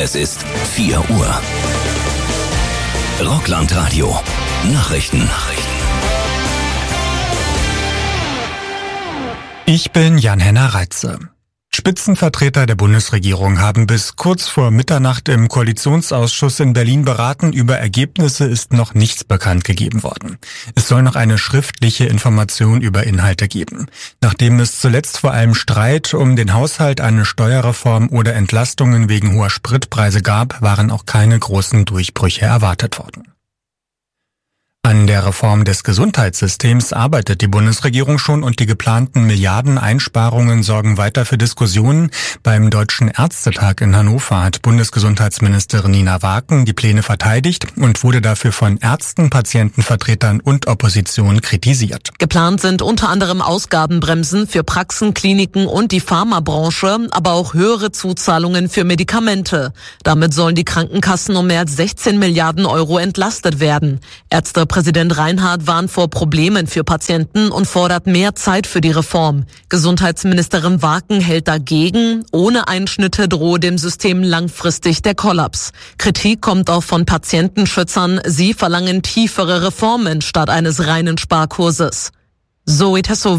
Es ist 4 Uhr. Rockland-Radio. Nachrichten. Ich bin Jan-Henner Reitze. Spitzenvertreter der Bundesregierung haben bis kurz vor Mitternacht im Koalitionsausschuss in Berlin beraten. Über Ergebnisse ist noch nichts bekannt gegeben worden. Es soll noch eine schriftliche Information über Inhalte geben. Nachdem es zuletzt vor allem Streit um den Haushalt, eine Steuerreform oder Entlastungen wegen hoher Spritpreise gab, waren auch keine großen Durchbrüche erwartet worden. An der Reform des Gesundheitssystems arbeitet die Bundesregierung schon und die geplanten Milliardeneinsparungen sorgen weiter für Diskussionen. Beim Deutschen Ärztetag in Hannover hat Bundesgesundheitsministerin Nina Waken die Pläne verteidigt und wurde dafür von Ärzten, Patientenvertretern und Opposition kritisiert. Geplant sind unter anderem Ausgabenbremsen für Praxen, Kliniken und die Pharmabranche, aber auch höhere Zuzahlungen für Medikamente. Damit sollen die Krankenkassen um mehr als 16 Milliarden Euro entlastet werden. Ärztepräsident Reinhardt warnt vor Problemen für Patienten und fordert mehr Zeit für die Reform. Gesundheitsministerin Waken hält dagegen. Ohne Einschnitte drohe dem System langfristig der Kollaps. Kritik kommt auch von Patientenschützern. Sie verlangen tiefere Reformen statt eines reinen Sparkurses. Zoe Tasso